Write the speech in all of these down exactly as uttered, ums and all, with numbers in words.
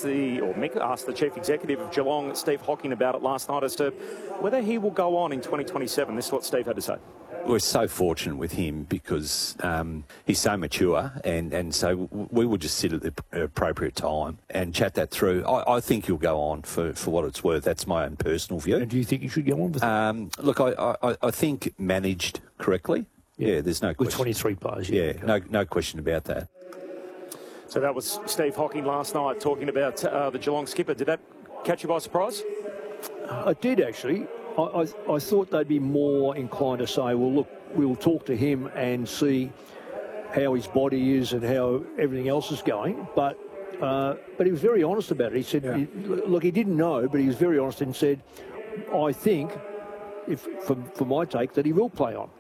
asked the, or Mick asked the Chief Executive of Geelong, Steve Hocking, about it last night as to whether he will go on in twenty twenty-seven. This is what Steve had to say. We're so fortunate with him because um, he's so mature, and, and so we will just sit at the appropriate time and chat that through. I, I think he'll go on for, for what it's worth. That's my own personal view. And do you think he should go on with um, Look, I, I, I think managed correctly. Yeah, yeah there's no question. With twenty-three players. Yeah, yeah no, no question about that. So that was Steve Hocking last night talking about uh, the Geelong skipper. Did that catch you by surprise? I did, actually. I, I, I thought they'd be more inclined to say, well, look, we'll talk to him and see how his body is and how everything else is going. But uh, but he was very honest about it. He said, yeah. he, look, he didn't know, but he was very honest and said, I think, if for, for my take, that he will play on.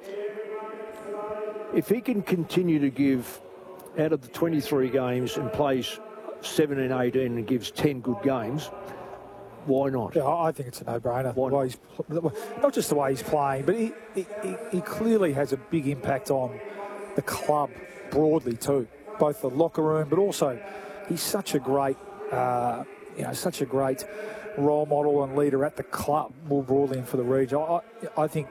If he can continue to give, out of the twenty-three games and plays seventeen, eighteen and gives ten good games, why not? Yeah, I think it's a no-brainer. Why not? He's, not just the way he's playing, but he, he, he clearly has a big impact on the club broadly too, both the locker room, but also he's such a great, uh, you know, such a great role model and leader at the club more broadly and for the region. I, I think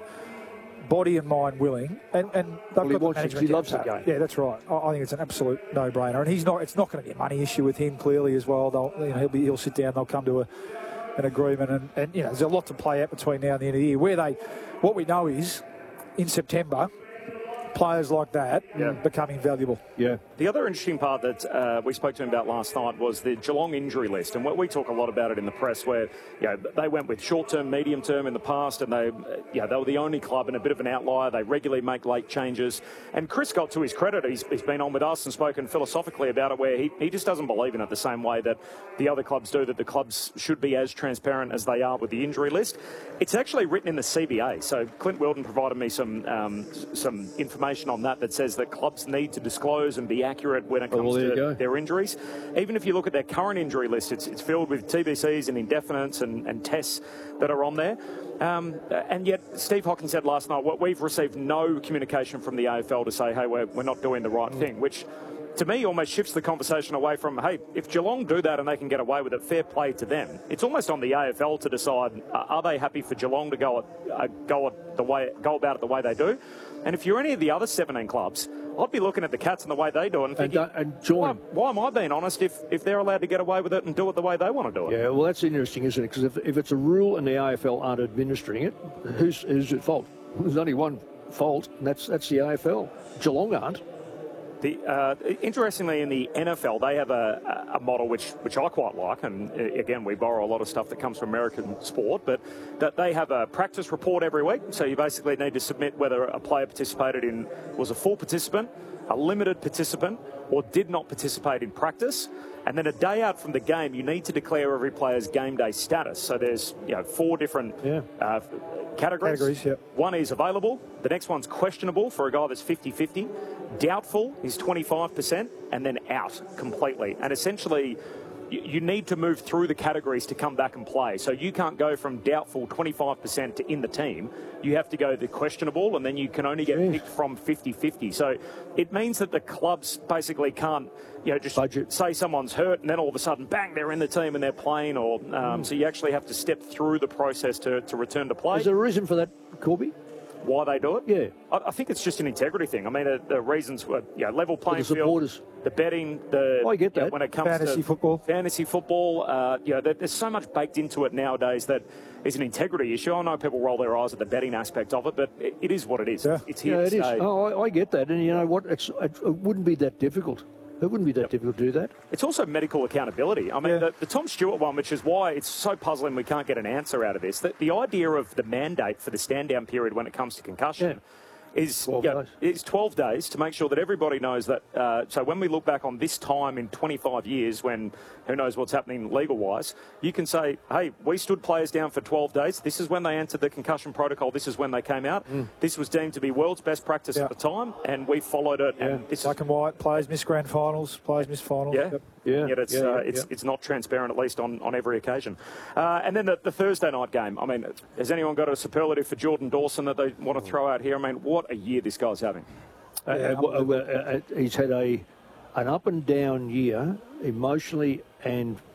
body and mind willing, and and they've well, got the management. He loves the game. Yeah, that's right. I, I think it's an absolute no-brainer, and he's not. It's not going to be a money issue with him clearly as well. They'll, you know, he'll be he'll sit down. They'll come to a. an agreement, and, and you know there's a lot to play out between now and the end of the year. Where they, what we know is, in September, players like that yeah. become invaluable. Yeah. The other interesting part that uh, we spoke to him about last night was the Geelong injury list, and we talk a lot about it in the press, where you know they went with short-term, medium-term in the past, and they, you know, they were the only club and a bit of an outlier. They regularly make late changes, and Chris got to his credit. He's, he's been on with us and spoken philosophically about it, where he, he just doesn't believe in it the same way that the other clubs do. That the clubs should be as transparent as they are with the injury list. It's actually written in the C B A. So Clint Wilden provided me some um, some information on that that says that clubs need to disclose and be accurate when it comes oh, well, to their injuries. Even if you look at their current injury list, it's, it's filled with T B Cs and indefinites and, and tests that are on there. Um, and yet, Steve Hocking said last night, well, we've received no communication from the A F L to say, hey, we're, we're not doing the right mm. thing, which to me almost shifts the conversation away from, hey, if Geelong do that and they can get away with it, fair play to them. It's almost on the A F L to decide, uh, are they happy for Geelong to go, uh, go, the way, go about it the way they do? And if you're any of the other seventeen clubs, I'd be looking at the Cats and the way they do it and thinking, and, and join. Why, why am I being honest if, if they're allowed to get away with it and do it the way they want to do it? Yeah, well, that's interesting, isn't it? Because if, if it's a rule and the A F L aren't administering it, who's, who's at fault? There's only one fault, and that's, that's the A F L. Geelong aren't. The, uh, interestingly, in the N F L, they have a, a model which, which I quite like, and again, we borrow a lot of stuff that comes from American sport, but that they have a practice report every week. So you basically need to submit whether a player participated in, was a full participant, a limited participant, or did not participate in practice. And then a day out from the game, you need to declare every player's game day status. So there's you know four different yeah. uh, categories. categories yep. One is available. The next one's questionable for a guy that's fifty-fifty. Doubtful is twenty-five percent. And then out completely. And essentially, you, you need to move through the categories to come back and play. So you can't go from doubtful twenty-five percent to in the team. You have to go the questionable, and then you can only get Jeez. picked from fifty-fifty. So it means that the clubs basically can't, you know, just Budget. say someone's hurt and then all of a sudden, bang, they're in the team and they're playing. Or um, mm. So you actually have to step through the process to, to return to play. Is there a reason for that, Corby? Why they do it? Yeah. I, I think it's just an integrity thing. I mean, the, the reasons were, you know, level playing the field, the betting, the... Oh, I get that. You know, when it comes fantasy to football. Fantasy football, uh, you know, there, there's so much baked into it nowadays that is an integrity issue. I know people roll their eyes at the betting aspect of it, but it, it is what it is. Yeah. It's here Yeah, to it is. stay. Oh, I, I get that. And you know what? It's, it, it wouldn't be that difficult. It wouldn't be that yep. difficult to do that. It's also medical accountability. I mean, yeah. the, the Tom Stewart one, which is why it's so puzzling we can't get an answer out of this, that the idea of the mandate for the stand-down period when it comes to concussion Yeah. is twelve you know, days. it's twelve days to make sure that everybody knows that. Uh, so when we look back on this time in twenty-five years, when who knows what's happening legal-wise, you can say, hey, we stood players down for twelve days. This is when they entered the concussion protocol. This is when they came out. Mm. This was deemed to be world's best practice yeah. at the time, and we followed it. Yeah. And this Black is, and white, players miss grand finals, players miss finals. Yeah. Yep. Yeah, Yet it's, yeah, uh, yeah, it's, yeah. it's not transparent, at least on, on every occasion. Uh, and then the, the Thursday night game. I mean, has anyone got a superlative for Jordan Dawson that they want to throw out here? I mean, what a year this guy's having. Uh, uh, uh, uh, he's had a an up and down year, emotionally and